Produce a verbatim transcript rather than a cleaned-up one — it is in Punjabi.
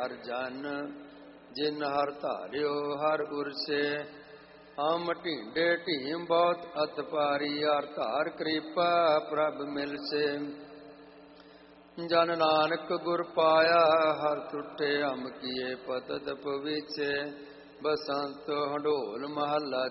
ਹਰ ਜਨ, ਜਿਨ ਹਰ ਧਾਰਿਓ ਹਰ ਉਰਸੇ। ਹਮ ਢੀਂਡੇ ਢੀਮ ਬਹੁਤ ਅਤ ਭਾਰੀ, ਹਰ ਧਾਰ ਕਿਰਪਾ ਪ੍ਰਭ ਮਿਲਸੇ। ਜਨ ਨਾਨਕ ਗੁਰ ਪਾਇਆ, ਹਰ ਟੁੱਟੇ ਹਮ ਕੀਏ ਪਤਤ ਪਵੀਚੇ। ਬਸੰਤ ਹੰਡੋਲ ਮਹੱਲਾ